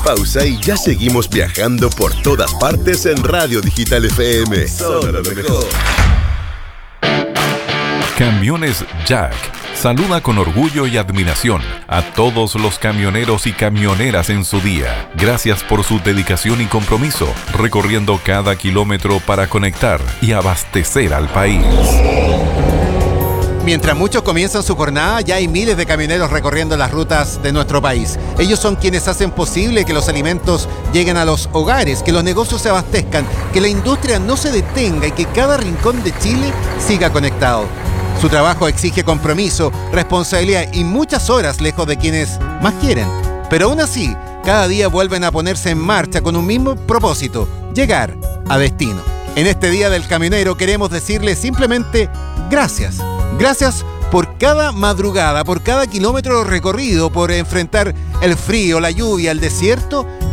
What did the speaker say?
pausa y ya seguimos viajando por todas partes en Radio Digital FM. Zona lo mejor. Camiones Jack saluda con orgullo y admiración a todos los camioneros y camioneras en su día. Gracias por su dedicación y compromiso, recorriendo cada kilómetro para conectar y abastecer al país. Mientras muchos comienzan su jornada, ya hay miles de camioneros recorriendo las rutas de nuestro país. Ellos son quienes hacen posible que los alimentos lleguen a los hogares, que los negocios se abastezcan, que la industria no se detenga y que cada rincón de Chile siga conectado. Su trabajo exige compromiso, responsabilidad y muchas horas lejos de quienes más quieren. Pero aún así, cada día vuelven a ponerse en marcha con un mismo propósito: llegar a destino. En este Día del Camionero queremos decirles simplemente gracias. Gracias por cada madrugada, por cada kilómetro recorrido, por enfrentar el frío, la lluvia, el desierto